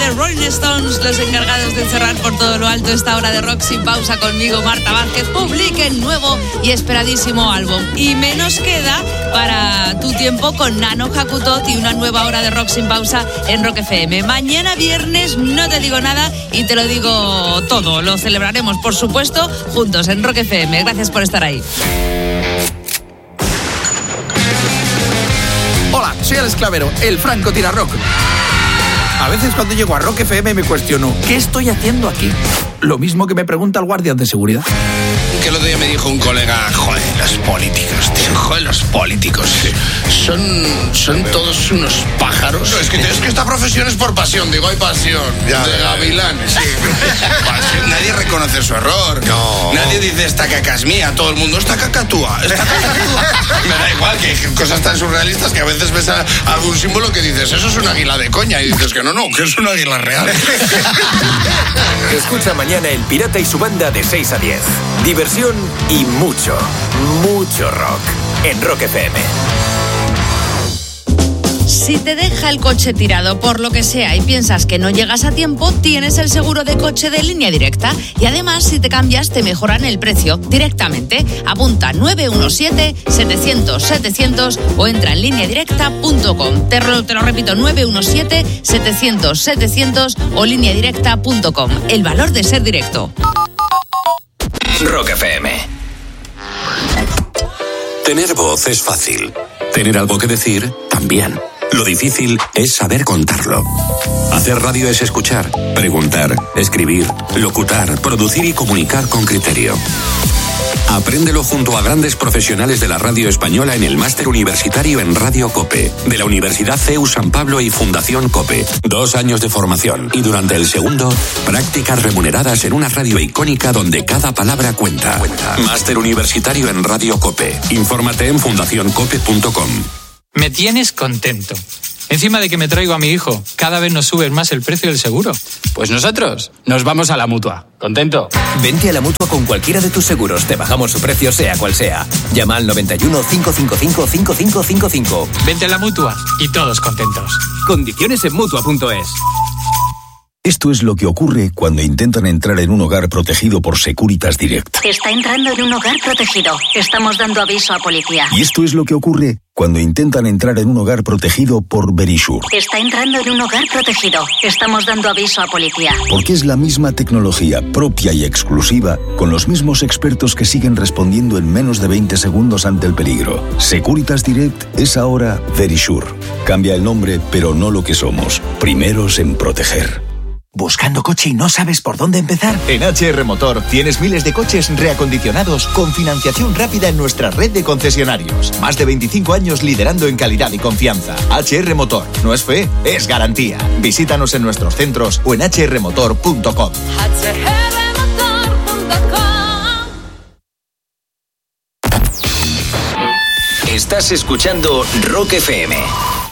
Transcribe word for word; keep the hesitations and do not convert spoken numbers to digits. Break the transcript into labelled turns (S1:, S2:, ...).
S1: The Rolling Stones, los encargados de cerrar por todo lo alto esta hora de Rock Sin Pausa conmigo, Marta Vázquez. Publiquen nuevo y esperadísimo álbum. Y menos queda para tu tiempo con Nano Hakutot y una nueva hora de Rock Sin Pausa en Rock F M. Mañana viernes no te digo nada y te lo digo todo. Lo celebraremos, por supuesto, juntos en Rock F M. Gracias por estar ahí.
S2: Hola, soy Alex Clavero, el Franco Tirarrock. A veces cuando llego a Rock F M me cuestiono, ¿qué estoy haciendo aquí? Lo mismo que me pregunta el guardia de seguridad.
S3: Que el otro día me dijo un colega, joder, los políticos, tío, joder, los políticos, sí. son, son todos unos pájaros.
S4: No, es que, es que esta profesión es por pasión, digo, hay pasión, ya, de gavilanes. Sí.
S3: Pasión, nadie reconoce su error,
S4: no.
S3: Nadie dice, esta caca es mía, todo el mundo, esta cacatúa, esta cacatúa. Me da igual, que hay cosas tan surrealistas que a veces ves a algún símbolo que dices, eso es un águila de coña, y dices que no, no, que es un águila real.
S5: Escucha mañana El Pirata y su banda de seis a diez. Diversión y mucho, mucho rock en Rock F M.
S1: Si te deja el coche tirado por lo que sea y piensas que no llegas a tiempo, tienes el seguro de coche de Línea Directa. Y además, si te cambias, te mejoran el precio directamente. Apunta nueve uno siete, setecientos, setecientos o entra en línea directa punto com. Te, te lo repito, nueve uno siete, setecientos, setecientos o línea directa punto com. El valor de ser directo.
S5: Rock F M.
S6: Tener voz es fácil. Tener algo que decir, también. Lo difícil es saber contarlo. Hacer radio es escuchar, preguntar, escribir, locutar, producir y comunicar con criterio. Apréndelo junto a grandes profesionales de la radio española en el máster universitario en Radio COPE, de la Universidad C E U San Pablo y Fundación COPE. Dos años de formación y durante el segundo, prácticas remuneradas en una radio icónica donde cada palabra cuenta. cuenta. Máster universitario en Radio COPE. Infórmate en fundación cope punto com.
S7: Me tienes contento. Encima de que me traigo a mi hijo, cada vez nos suben más el precio del seguro.
S8: Pues nosotros nos vamos a la Mutua. ¿Contento?
S5: Vente a la Mutua con cualquiera de tus seguros. Te bajamos su precio sea cual sea. Llama al noventa y uno, cincuenta y cinco, cincuenta y cinco cincuenta y cinco.
S7: Vente a la Mutua y todos contentos.
S5: Condiciones en Mutua punto es.
S9: Esto es lo que ocurre cuando intentan entrar en un hogar protegido por Securitas Direct.
S10: Está entrando en un hogar protegido. Estamos dando aviso a policía.
S9: Y esto es lo que ocurre cuando intentan entrar en un hogar protegido por Verisure.
S10: Está entrando en un hogar protegido. Estamos dando aviso a policía.
S9: Porque es la misma tecnología propia y exclusiva, con los mismos expertos que siguen respondiendo en menos de veinte segundos ante el peligro. Securitas Direct es ahora Verisure. Cambia el nombre, pero no lo que somos. Primeros en proteger.
S11: ¿Buscando coche y no sabes por dónde empezar?
S12: En H R Motor tienes miles de coches reacondicionados con financiación rápida en nuestra red de concesionarios. Más de veinticinco años liderando en calidad y confianza. H R Motor. No es fe, es garantía. Visítanos en nuestros centros o en h r motor punto com.
S13: h r motor punto com.
S5: Estás escuchando Rock F M.